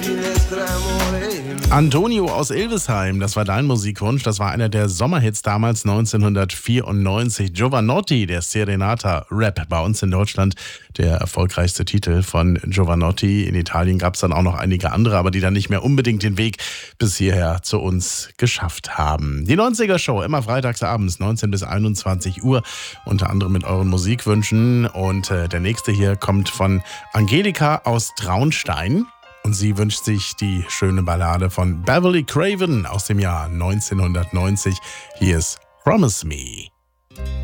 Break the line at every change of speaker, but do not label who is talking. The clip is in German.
Antonio aus Ilvesheim, das war dein Musikwunsch. Das war einer der Sommerhits damals 1994. Jovanotti, der Serenata-Rap bei uns in Deutschland. Der erfolgreichste Titel von Jovanotti. In Italien gab es dann auch noch einige andere, aber die dann nicht mehr unbedingt den Weg bis hierher zu uns geschafft haben. Die 90er-Show, immer freitags abends, 19 bis 21 Uhr. Unter anderem mit euren Musikwünschen. Und der nächste hier kommt von Angelika aus Traunstein. Und sie wünscht sich die schöne Ballade von Beverly Craven aus dem Jahr 1990. Hier ist Promise Me.